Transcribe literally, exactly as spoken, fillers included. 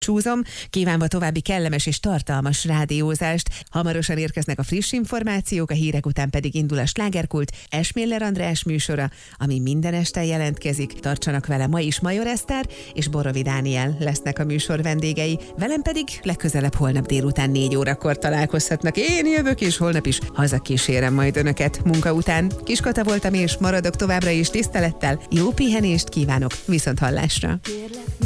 Csúzom, kívánva további kellemes és tartalmas rádiózást. Hamarosan érkeznek a friss információk, a hírek után pedig indul a Slágerkult Esméller András műsora, ami minden este jelentkezik. Tartsanak vele, ma is Major Eszter és Borovi Dániel lesznek a műsor vendégei. Velem pedig legközelebb holnap délután négy órakor találkozhatnak. Én jövök, és holnap is hazakísérem majd önöket munka után. Kiskata voltam, és maradok továbbra is tisztelettel. Jó pihenést kívánok, viszont hallásra!